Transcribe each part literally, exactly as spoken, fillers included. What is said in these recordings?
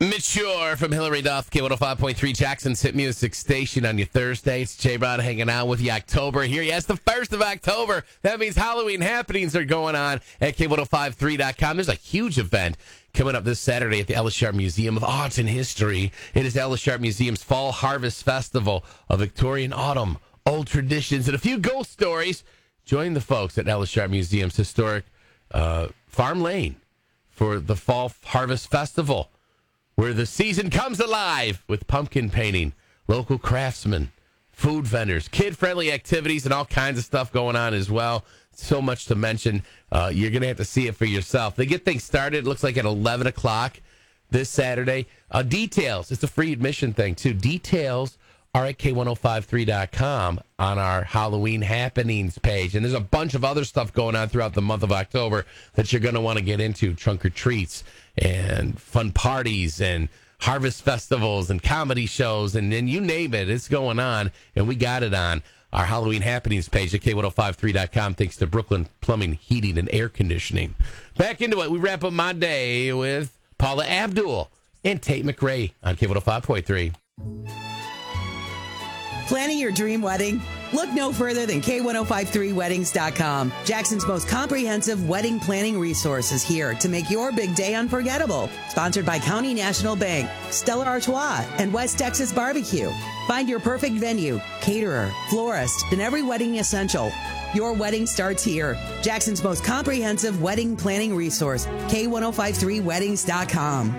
Mature from Hillary Duff, K one oh five point three Jackson's Hit Music Station on your Thursday. It's Jay Brown hanging out with you. October here. Yes, the first of October. That means Halloween happenings are going on at K one oh five three dot com. There's a huge event coming up this Saturday at the Ellis Sharp Museum of Art and History. It is Ellis Sharp Museum's Fall Harvest Festival of Victorian Autumn, old traditions, and a few ghost stories. Join the folks at Ellis Sharp Museum's historic uh, Farm Lane for the Fall Harvest Festival, where the season comes alive with pumpkin painting, local craftsmen, food vendors, kid-friendly activities, and all kinds of stuff going on as well. So much to mention. Uh, you're going to have to see it for yourself. They get things started, it looks like at eleven o'clock this Saturday. Uh, details, it's a free admission thing, too. Details are at K one oh five three dot com on our Halloween happenings page. And there's a bunch of other stuff going on throughout the month of October that you're going to want to get into. Trunk or treats and fun parties and harvest festivals and comedy shows. And then you name it, it's going on. And we got it on our Halloween happenings page at K one oh five three dot com thanks to Brooklyn Plumbing, Heating, and Air Conditioning. Back into it. We wrap up my day with Paula Abdul and Tate McRae on K one oh five point three. Planning your dream wedding? Look no further than K ten fifty-three weddings dot com. Jackson's most comprehensive wedding planning resources here to make your big day unforgettable. Sponsored by County National Bank, Stella Artois, and West Texas Barbecue. Find your perfect venue, caterer, florist, and every wedding essential. Your wedding starts here. Jackson's most comprehensive wedding planning resource, K ten fifty-three weddings dot com.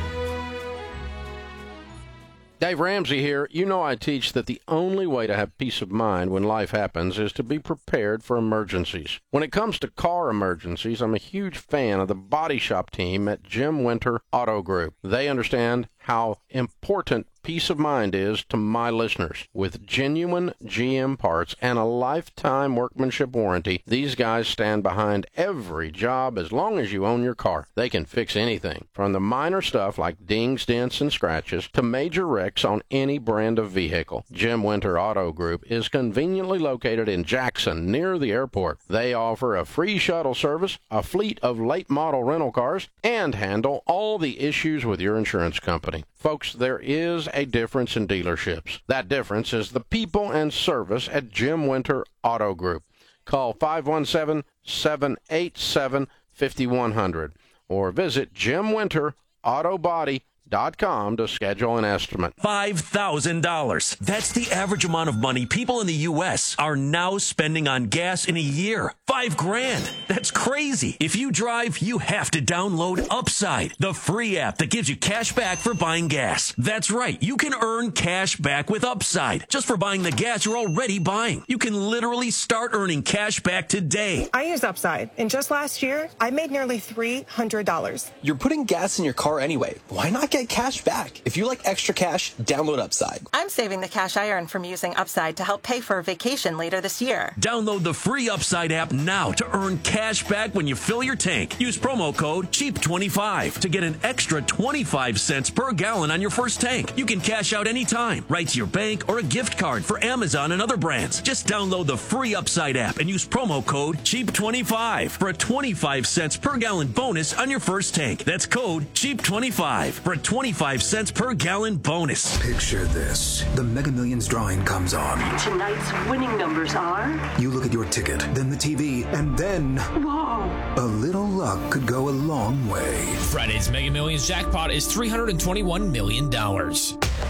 Dave Ramsey here. You know I teach that the only way to have peace of mind when life happens is to be prepared for emergencies. When it comes to car emergencies, I'm a huge fan of the body shop team at Jim Winter Auto Group. They understand how important peace of mind is to my listeners. With genuine G M parts and a lifetime workmanship warranty, these guys stand behind every job as long as you own your car. They can fix anything, from the minor stuff like dings, dents, and scratches to major wrecks on any brand of vehicle. Jim Winter Auto Group is conveniently located in Jackson, near the airport. They offer a free shuttle service, a fleet of late model rental cars, and handle all the issues with your insurance company. Folks, there is a difference in dealerships. That difference is the people and service at Jim Winter Auto Group. Call five one seven, seven eight seven, five one zero zero or visit jim winter auto body dot com to schedule an estimate. five thousand dollars. That's the average amount of money people in the U S are now spending on gas in a year. Five grand. That's crazy. If you drive, you have to download Upside, the free app that gives you cash back for buying gas. That's right. You can earn cash back with Upside just for buying the gas you're already buying. You can literally start earning cash back today. I use Upside, and just last year, I made nearly three hundred dollars. You're putting gas in your car anyway. Why not get cash back? If you like extra cash, download Upside. I'm saving the cash I earn from using Upside to help pay for a vacation later this year. Download the free Upside app now to earn cash back when you fill your tank. Use promo code cheap twenty-five to get an extra twenty-five cents per gallon on your first tank. You can cash out anytime, right to your bank or a gift card for Amazon and other brands. Just download the free Upside app and use promo code cheap twenty-five for a twenty-five cents per gallon bonus on your first tank. That's code cheap twenty-five for a twenty-five cents per gallon bonus. Picture this. The Mega Millions drawing comes on. Tonight's winning numbers are... You look at your ticket, then the T V, and then... Whoa! A little luck could go a long way. Friday's Mega Millions jackpot is three hundred twenty-one million dollars.